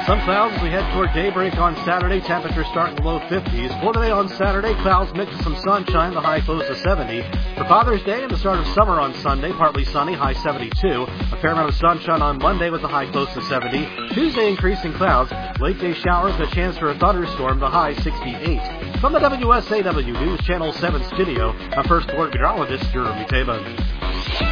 Some clouds as we head toward daybreak on Saturday. Temperatures start in the low 50s. For today on Saturday, clouds mix with some sunshine. The high close to 70. For Father's Day and the start of summer on Sunday, partly sunny, high 72. A fair amount of sunshine on Monday with the high close to 70. Tuesday, increasing clouds. Late day showers with a chance for a thunderstorm. The high 68. From the WSAW News Channel 7 studio, I'm First Alert Meteorologist Jeremy Taban.